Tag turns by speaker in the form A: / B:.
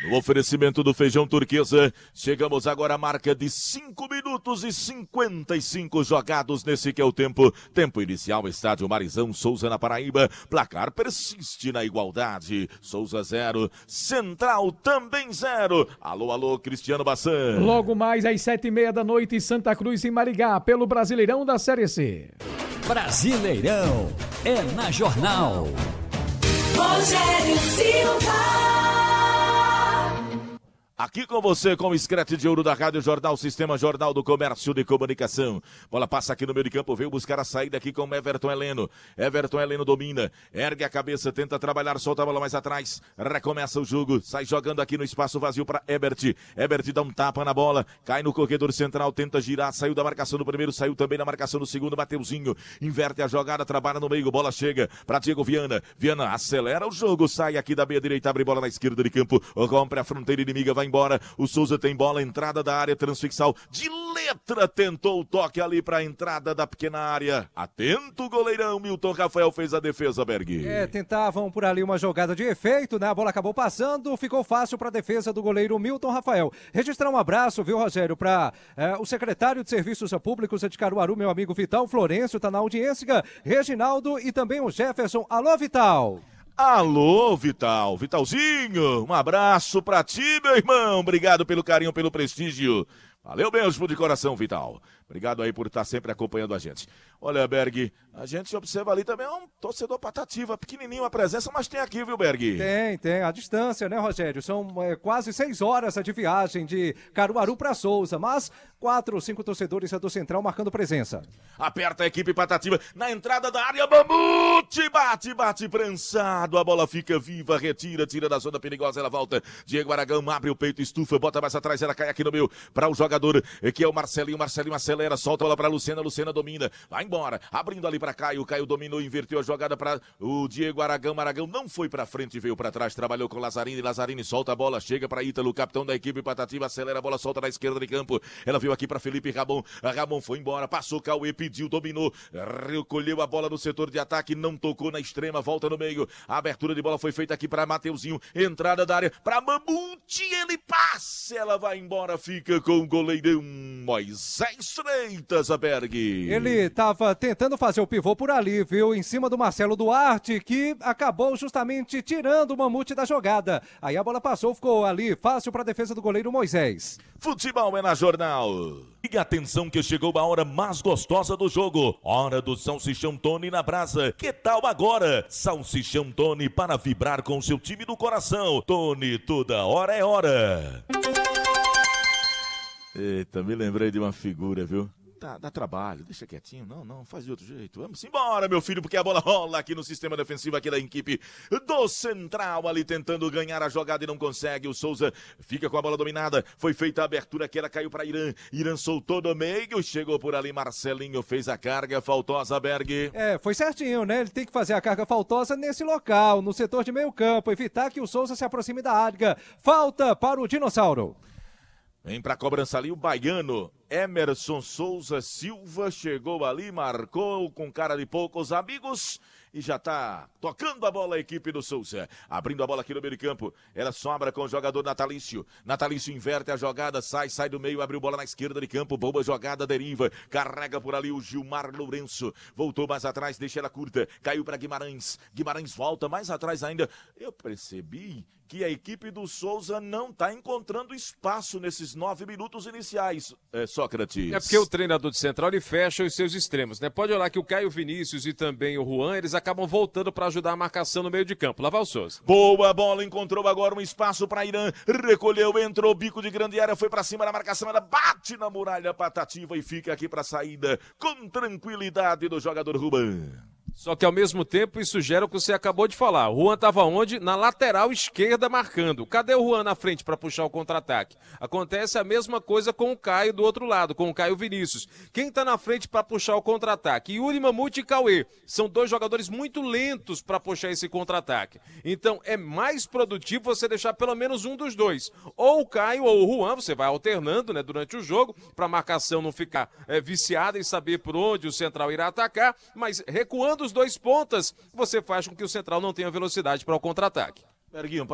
A: No oferecimento do feijão turquesa, chegamos agora à marca de 5 minutos e 55 jogados nesse que é o tempo. Tempo inicial, estádio Marizão, Souza na Paraíba. Placar persiste na igualdade. Souza 0, Central também 0. Alô, alô, Cristiano Bassan.
B: Logo mais às 7h30 da noite, Santa Cruz em Marigá, pelo Brasileirão da Série C.
C: Brasileirão é na Jornal.
D: Rogério Silva.
A: Aqui com você, com o escrete de ouro da Rádio Jornal, Sistema Jornal do Comércio de Comunicação. Bola passa aqui no meio de campo, veio buscar a saída aqui com Everton Heleno. Everton Heleno domina, ergue a cabeça, tenta trabalhar, solta a bola mais atrás, recomeça o jogo, sai jogando aqui no espaço vazio para Ebert. Ebert dá um tapa na bola, cai no corredor central, tenta girar, saiu da marcação do primeiro, saiu também da marcação do segundo, Mateuzinho, inverte a jogada, trabalha no meio, bola chega para Diego Viana. Viana acelera o jogo, sai aqui da meia direita, abre bola na esquerda de campo, rompe a fronteira inimiga, vai embora, o Souza tem bola, entrada da área, transfixal, de letra, tentou o toque ali para a entrada da pequena área, atento o goleirão, Milton Rafael fez a defesa, Berg.
E: Tentavam por ali uma jogada de efeito, né, a bola acabou passando, ficou fácil para a defesa do goleiro Milton Rafael. Registrar um abraço, viu, Rogério, para o secretário de Serviços Públicos de Caruaru, meu amigo Vital Florencio, tá na audiência, Reginaldo e também o Jefferson. Alô, Vital!
A: Alô, Vital, Vitalzinho, um abraço pra ti, meu irmão, obrigado pelo carinho, pelo prestígio, valeu mesmo de coração, Vital, obrigado aí por estar sempre acompanhando a gente. Olha, Berg, a gente observa ali também, é um torcedor Patativa, pequenininho a presença, mas tem aqui, viu, Berg?
E: Tem, a distância, né, Rogério? São quase 6 horas de viagem de Caruaru para Souza, mas 4 ou 5 torcedores do Central marcando presença.
A: Aperta a equipe Patativa, na entrada da área, Mamute, bate, prensado, a bola fica viva, retira, tira da zona perigosa, ela volta, Diego Aragão abre o peito, estufa, bota mais atrás, ela cai aqui no meio, para o jogador, que é o Marcelinho acelera, solta a bola para Luciana domina, vai embora, abrindo ali para Caio dominou, inverteu a jogada para o Diego Aragão não foi para frente, veio para trás, trabalhou com Lazzarini solta a bola, chega para Ítalo, capitão da equipe Patativa, acelera a bola, solta na esquerda de campo, ela veio aqui para Felipe Ramon foi embora, passou Cauê, pediu, dominou, recolheu a bola no setor de ataque, não tocou na extrema, volta no meio, a abertura de bola foi feita aqui para Mateuzinho, entrada da área para Mamute, ele passa, ela vai embora, fica com o goleirão Moisés Freitas, Berg.
E: Ele estava tentando fazer o pivô por ali, viu? Em cima do Marcelo Duarte, que acabou justamente tirando o Mamute da jogada. Aí a bola passou, ficou ali fácil para a defesa do goleiro Moisés.
A: Futebol é na Jornal. E atenção que chegou a hora mais gostosa do jogo. Hora do Salsichão Tony na brasa. Que tal agora? Salsichão Tony para vibrar com seu time do coração. Tony, toda hora é hora. Eita, me lembrei de uma figura, viu? Dá trabalho, deixa quietinho, não, faz de outro jeito. Vamos embora, meu filho, porque a bola rola aqui no sistema defensivo aqui da equipe do Central, ali tentando ganhar a jogada e não consegue. O Souza fica com a bola dominada, foi feita a abertura que ela caiu para Irã soltou do meio, chegou por ali, Marcelinho fez a carga faltosa, Berg.
E: Foi certinho, né? Ele tem que fazer a carga faltosa nesse local, no setor de meio campo, evitar que o Souza se aproxime da área. Falta para o Dinossauro.
A: Vem pra cobrança ali o baiano, Emerson Souza Silva, chegou ali, marcou com cara de poucos amigos e já tá tocando a bola a equipe do Souza. Abrindo a bola aqui no meio de campo, ela sobra com o jogador Natalício. Natalício inverte a jogada, sai do meio, abriu bola na esquerda de campo, boa jogada, deriva, carrega por ali o Gilmar Lourenço. Voltou mais atrás, deixa ela curta, caiu para Guimarães volta mais atrás ainda. Eu percebi que a equipe do Souza não está encontrando espaço nesses 9 minutos iniciais, Sócrates.
F: É porque o treinador de Central, ele fecha os seus extremos, né? Pode olhar que o Caio Vinícius e também o Juan, eles acabam voltando para ajudar a marcação no meio de campo. Lá vai o Souza.
A: Boa bola, encontrou agora um espaço para Irã, recolheu, entrou, bico de grande área, foi para cima da marcação, ela bate na muralha Patativa e fica aqui para saída com tranquilidade do jogador Ruban.
F: Só que ao mesmo tempo isso gera o que você acabou de falar. O Juan estava onde? Na lateral esquerda marcando. Cadê o Juan na frente para puxar o contra-ataque? Acontece a mesma coisa com o Caio do outro lado, com o Caio Vinícius. Quem está na frente para puxar o contra-ataque? Yuri Mamute e Cauê. São dois jogadores muito lentos para puxar esse contra-ataque. Então é mais produtivo você deixar pelo menos um dos dois. Ou o Caio ou o Juan, você vai alternando, né, durante o jogo, para a marcação não ficar viciada e saber por onde o Central irá atacar, mas recuando os dois pontas, você faz com que o Central não tenha velocidade para o contra-ataque.
A: Berguinho,